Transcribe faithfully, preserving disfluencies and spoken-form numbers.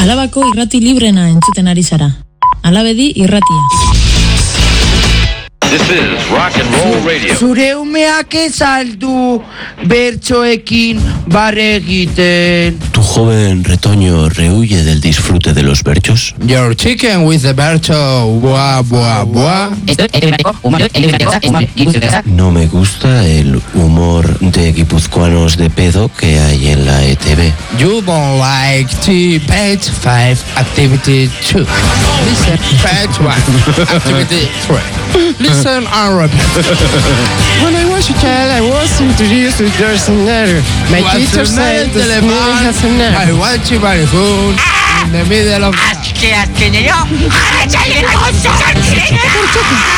Alabako irrati librena entzuten ari zara. Alabedi irratia. This is Rock and Roll Radio. Zure umeak ez aldu bertsoekin barre egiten. ¿Tu joven retoño rehuye del disfrute de los berchos? Your chicken with the bercho, buah, buah, buah. No me gusta el humor de guipuzcoanos de pedo que hay en la E T V. You don't like to page five, activity two. Listen, page one, activity three. Listen and repeat. When I was a child, I was introduced to There's Another. My What's teacher the said matter, the spelling has a I nerve. want you by the phone in the middle of... Así que, así que yo, ¡ah,